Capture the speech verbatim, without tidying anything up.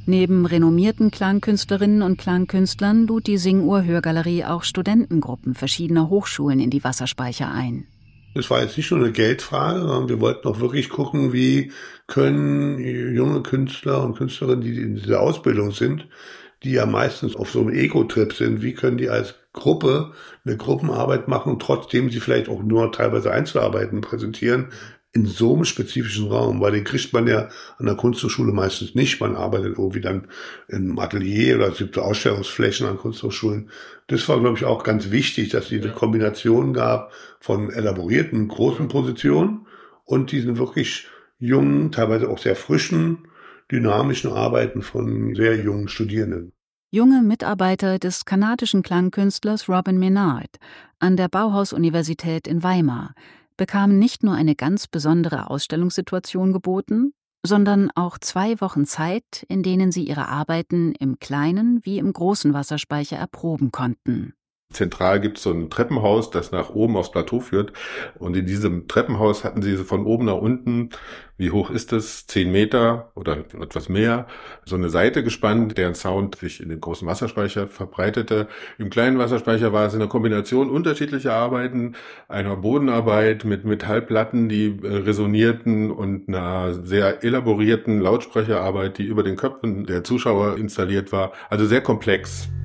Neben renommierten Klangkünstlerinnen und Klangkünstlern lud die Singuhr-Hörgalerie auch Studentengruppen verschiedener Hochschulen in die Wasserspeicher ein. Es war jetzt nicht nur eine Geldfrage, sondern wir wollten auch wirklich gucken, wie können junge Künstler und Künstlerinnen, die in dieser Ausbildung sind, die ja meistens auf so einem Ego-Trip sind, wie können die als Gruppe eine Gruppenarbeit machen, trotzdem sie vielleicht auch nur teilweise Einzelarbeiten präsentieren, in so einem spezifischen Raum, weil den kriegt man ja an der Kunsthochschule meistens nicht. Man arbeitet irgendwie dann im Atelier oder es gibt so Ausstellungsflächen an Kunsthochschulen. Das war, glaube ich, auch ganz wichtig, dass es diese Kombination gab von elaborierten, großen Positionen und diesen wirklich jungen, teilweise auch sehr frischen, dynamischen Arbeiten von sehr jungen Studierenden. Junge Mitarbeiter des kanadischen Klangkünstlers Robin Menard an der Bauhaus-Universität in Weimar bekamen nicht nur eine ganz besondere Ausstellungssituation geboten, sondern auch zwei Wochen Zeit, in denen sie ihre Arbeiten im kleinen wie im großen Wasserspeicher erproben konnten. Zentral gibt es so ein Treppenhaus, das nach oben aufs Plateau führt. Und in diesem Treppenhaus hatten sie von oben nach unten, wie hoch ist es, zehn Meter oder etwas mehr, so eine Seite gespannt, deren Sound sich in den großen Wasserspeicher verbreitete. Im kleinen Wasserspeicher war es eine Kombination unterschiedlicher Arbeiten, einer Bodenarbeit mit Metallplatten, die resonierten und einer sehr elaborierten Lautsprecherarbeit, die über den Köpfen der Zuschauer installiert war. Also sehr komplex.